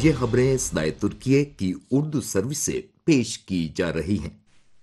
یہ خبریں صدائے ترکیے کی اردو سروس سے پیش کی جا رہی ہیں۔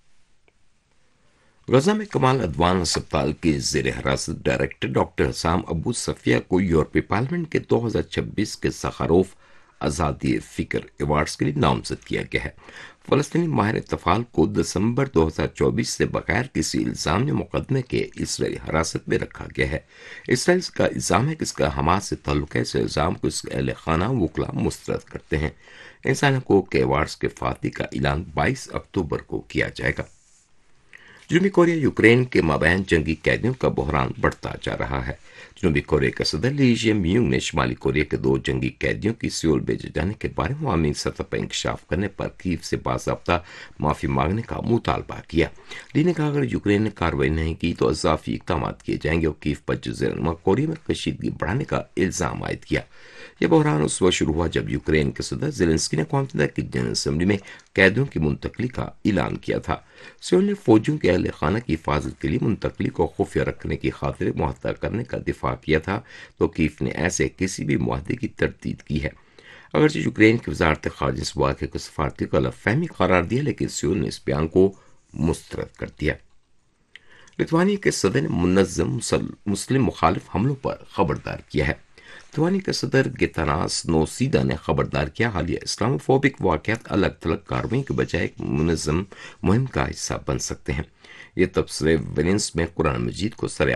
غزہ میں کمال ادوان اسپتال کے زیر حراست ڈائریکٹر ڈاکٹر حسام ابو صفیہ کو یورپی پارلیمنٹ کے 2026 کے سخاروف آزادی فکر ایوارڈز کے لیے نامزد کیا گیا ہے۔ فلسطینی ماہر اطفال کو دسمبر 2024 سے بغیر کسی الزامی مقدمے کے اسرائیلی حراست میں رکھا گیا ہے۔ اسرائیل کا الزام ہے کہ اس کا حماس سے تعلق ہے۔ اس الزام کو اس کے اہل خانہ وکلا مسترد کرتے ہیں۔ انسانی حقوق کے ایوارڈز کے فاتح کا اعلان 22 اکتوبر کو کیا جائے گا۔ جنوبی کوریا یوکرین کے مابین جنگی قیدیوں کا بحران بڑھتا جا رہا ہے۔ جنوبی کوریا کا صدر لی جے میونگ نے شمالی کوریا کے 2 جنگی قیدیوں کی سیول بھیجے جانے کے بارے میں عوامی سطح پر انکشاف کرنے پر کیف سے باضابطہ معافی مانگنے کا مطالبہ کیا۔ لی نے کہا اگر یوکرین نے کارروائی نہیں کی تو اضافی اقدامات کیے جائیں گے اور کیف پر جزیرہ نما کوریا میں کشیدگی بڑھانے کا الزام عائد کیا۔ یہ بحران اس وقت شروع ہوا جب یوکرین کے صدر زیلنسکی نے اقوام متحدہ کی جنرل اسمبلی میں قیدیوں کی منتقلی کا اعلان کیا تھا۔ سیول نے فوجیوں کے اہل خانہ کی حفاظت کے لیے منتقلی کو خفیہ رکھنے کی خاطر معاہدہ کرنے کا دفاع کیا تھا، تو کیف نے ایسے کسی بھی معاہدے کی تردید کی ہے۔ اگرچہ یوکرین کی وزارت خارجہ اس واقعے کو سفارتی غلط فہمی قرار دیا، لیکن سیول نے اس بیان کو مسترد کر دیا۔ لتوانیہ کے صدر نے منظم مسلم مخالف حملوں پر خبردار کیا ہے۔ لتوانیہ کے صدر گیتاناس نوسیدا نے خبردار کیا حالیہ اسلام فوبک واقعات الگ تھلگ کارروائیوں کے بجائے ایک منظم مہم کا حصہ بن سکتے ہیں۔ یہ تبصرے ویلنس میں قرآن مجید کو سر